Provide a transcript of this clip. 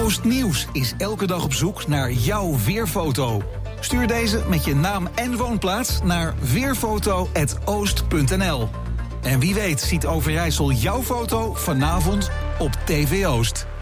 Oost Nieuws is elke dag op zoek naar jouw weerfoto. Stuur deze met je naam en woonplaats naar weerfoto@oost.nl. En wie weet ziet Overijssel jouw foto vanavond op TV Oost.